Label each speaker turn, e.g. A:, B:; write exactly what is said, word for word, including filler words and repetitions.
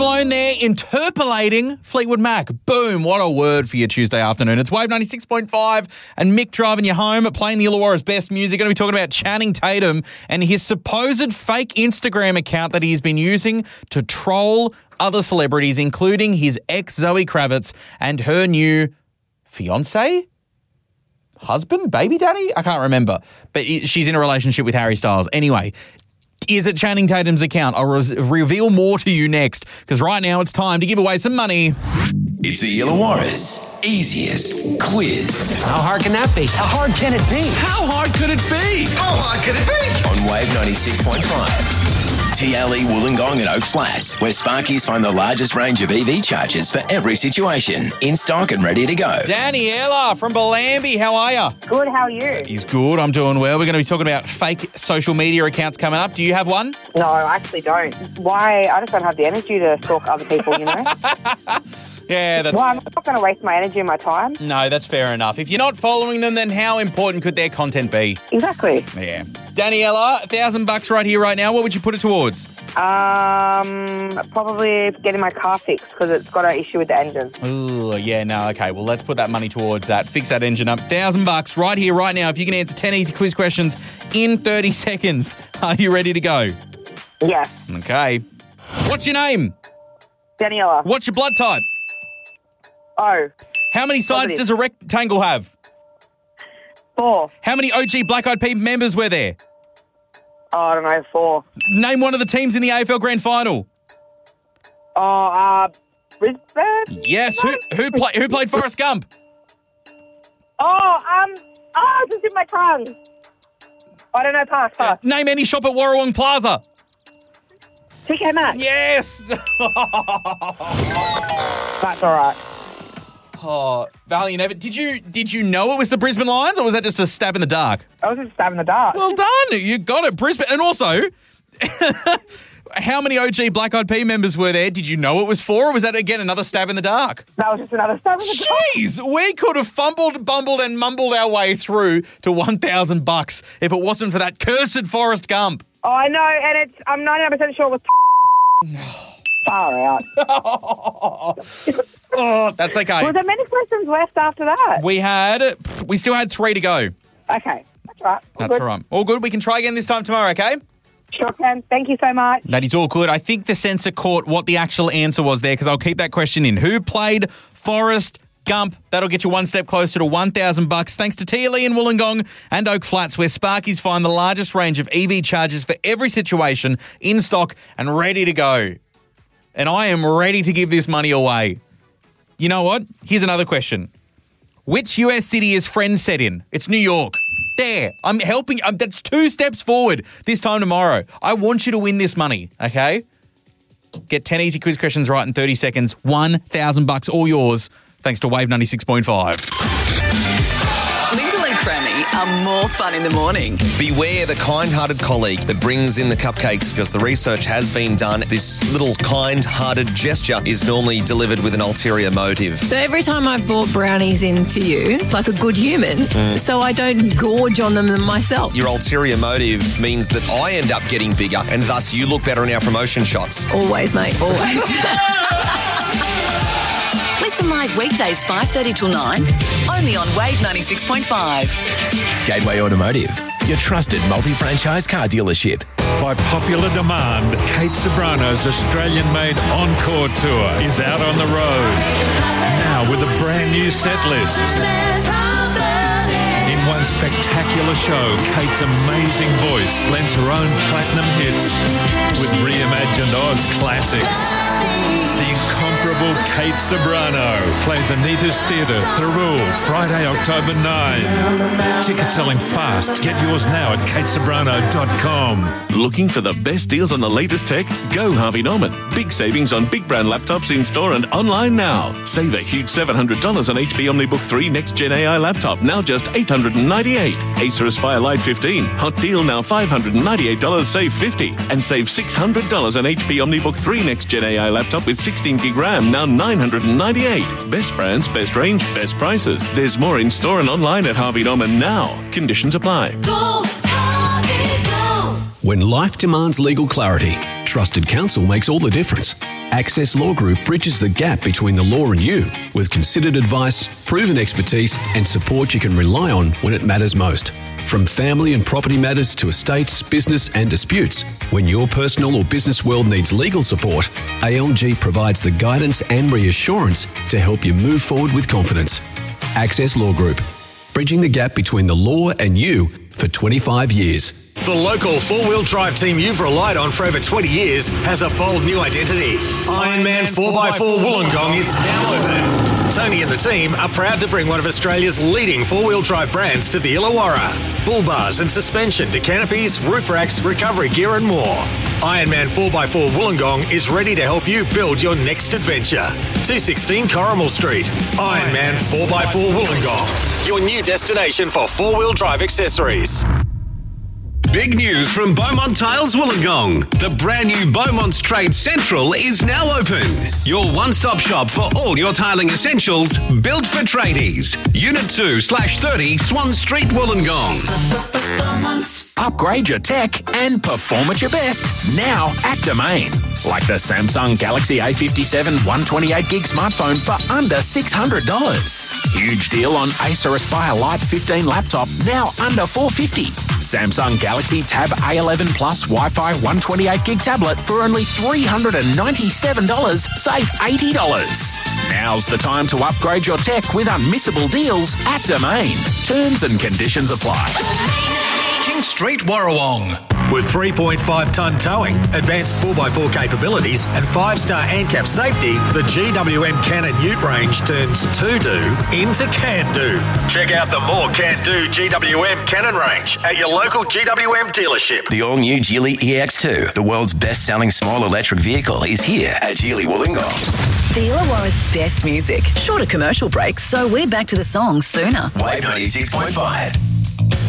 A: Malone there interpolating Fleetwood Mac. Boom, what a word for your Tuesday afternoon. It's Wave ninety-six point five and Mick driving you home, playing the Illawarra's best music. Going to be talking about Channing Tatum and his supposed fake Instagram account that he's been using to troll other celebrities, including his ex Zoe Kravitz and her new fiancé? Husband? Baby daddy? I can't remember. But she's in a relationship with Harry Styles. Anyway, is it Channing Tatum's account? I'll re- reveal more to you next, because right now it's time to give away some money.
B: It's the Illawarra's easiest quiz.
C: How hard can that be? How hard can it be?
B: How hard could it be?
D: How hard could it be?
B: On Wave ninety-six point five. T L E Wollongong and Oak Flats, where Sparkies find the largest range of E V chargers for every situation. In stock and ready to go.
A: Daniela from Bellambi, how are you?
E: Good, how are you?
A: He's good, I'm doing well. We're going to be talking about fake social media accounts coming up. Do you have one?
E: No, I actually don't. Why? I just don't have the energy to stalk other people, you know?
A: Yeah, that's...
E: Well, I'm not going to waste my energy and my time.
A: No, that's fair enough. If you're not following them, then how important could their content be?
E: Exactly.
A: Yeah. Daniela, a thousand bucks right here, right now. What would you put it towards?
E: Um, probably getting my car fixed because it's got an issue with the engine.
A: Oh, yeah, no, okay. Well, let's put that money towards that. Fix that engine up. Thousand bucks right here, right now. If you can answer ten easy quiz questions in thirty seconds, are you ready to go?
E: Yeah.
A: Okay. What's your name?
E: Daniela.
A: What's your blood type?
E: Oh.
A: How many sides
E: Positive.
A: does a rectangle have?
E: Four.
A: How many O G Black Eyed Peas members were there?
E: Oh, I don't know, four.
A: Name one of the teams in the A F L Grand Final.
E: Oh, uh, Brisbane?
A: Yes. Who who, play, who played Forrest Gump?
E: Oh, um, oh, it's just in my tongue. I don't know, pass, pass.
A: Name any shop at Warrawong Plaza.
E: T K Maxx.
A: Yes.
E: That's all right.
A: Oh, Valiant effort. Did you did you know it was the Brisbane Lions, or was that just a stab in the dark?
E: I was just stabbing the dark.
A: Well done. You got it, Brisbane. And also, how many O G Black Eyed Peas members were there? Did you know it was four, or was that, again, another stab in the dark?
E: That was just another stab in the dark.
A: Jeez, we could have fumbled, bumbled, and mumbled our way through to one thousand bucks if it wasn't for that cursed Forrest Gump.
E: Oh, I know, and it's I'm ninety-nine percent sure it was far out.
A: Oh, that's okay.
E: Was there many questions left after that?
A: We had, we still had three to go.
E: Okay, that's right. All
A: That's
E: good.
A: all right. All good. We can try again this time tomorrow, okay?
E: Sure can. Thank you so much.
A: That is all good. I think the censor caught what the actual answer was there, because I'll keep that question in. Who played Forrest Gump? That'll get you one step closer to one thousand bucks, thanks to T L E in Wollongong and Oak Flats, where Sparkies find the largest range of E V chargers for every situation in stock and ready to go. And I am ready to give this money away. You know what? Here's another question. Which U S city is Friends set in? It's New York. There. I'm helping. Um, that's two steps forward this time tomorrow. I want you to win this money, okay? Get ten easy quiz questions right in thirty seconds. one thousand bucks all yours, thanks to Wave ninety-six point five.
F: Linda Lee Crammy are more fun in the morning.
D: Beware the kind-hearted colleague that brings in the cupcakes, because the research has been done. This little kind-hearted gesture is normally delivered with an ulterior motive.
G: So every time I've brought brownies into you, like a good human, so I don't gorge on them myself.
D: Your ulterior motive means that I end up getting bigger, and thus you look better in our promotion shots.
G: Always, mate, always.
F: Listen live weekdays five thirty till nine, only on Wave ninety-six point five.
B: Gateway Automotive, your trusted multi-franchise car dealership.
H: By popular demand, Kate Sobrano's Australian-made Encore Tour is out on the road. Now with a brand new set list. In one spectacular show, Kate's amazing voice lends her own platinum hits with reimagined Oz classics. The incomparable Kate Sobrano plays Anita's Theatre, Thirroul, Friday, October ninth. Tickets selling fast. Get yours now at kate sobrano dot com.
I: Looking for the best deals on the latest tech? Go Harvey Norman. Big savings on big brand laptops in store and online now. Save a huge seven hundred dollars on H P OmniBook three Next Gen A I laptop, now just eight hundred ninety-eight dollars. Acer Aspire Lite fifteen, hot deal now five hundred ninety-eight dollars, save fifty dollars. And save six hundred dollars on H P OmniBook three Next Gen A I laptop with sixteen gig RAM, now nine hundred ninety-eight dollars. Best brands, best range, best prices. There's more in store and online at Harvey Norman now. Conditions apply.
J: When life demands legal clarity, trusted counsel makes all the difference. Access Law Group bridges the gap between the law and you with considered advice, proven expertise, and support you can rely on when it matters most. From family and property matters to estates, business and disputes, when your personal or business world needs legal support, A L G provides the guidance and reassurance to help you move forward with confidence. Access Law Group, bridging the gap between the law and you for twenty-five years.
K: The local four-wheel drive team you've relied on for over twenty years has a bold new identity. Ironman four by four Wollongong is now open. Tony and the team are proud to bring one of Australia's leading four-wheel drive brands to the Illawarra. Bull bars and suspension to canopies, roof racks, recovery gear and more. Ironman four by four Wollongong is ready to help you build your next adventure. two sixteen Corrimal Street. Ironman four by four Wollongong, your new destination for four-wheel drive accessories.
L: Big news from Beaumont Tiles Wollongong. The brand new Beaumont's Trade Central is now open. Your one-stop shop for all your tiling essentials, built for tradies. Unit two slash thirty Swan Street, Wollongong.
M: Upgrade your tech and perform at your best now at Domain. Like the Samsung Galaxy A fifty-seven one twenty-eight gig smartphone for under six hundred dollars. Huge deal on Acer Aspire Lite fifteen laptop now under four hundred fifty dollars. Samsung Galaxy Tab A eleven Plus Wi-Fi one twenty-eight gig tablet for only three hundred ninety-seven dollars, save eighty dollars. Now's the time to upgrade your tech with unmissable deals at Domain. Terms and conditions apply.
K: King Street, Warrawong. With three point five tonne towing, advanced four by four capabilities and five star ANCAP safety, the G W M Cannon Ute range turns to-do into can-do. Check out the more can-do G W M Cannon range at your local G W M dealership.
B: The all-new Geely E X two, the world's best-selling small electric vehicle, is here at Geely Wollongong.
F: The Illawarra's best music. Shorter commercial breaks, so we're back to the songs sooner.
B: Wave ninety-six point five.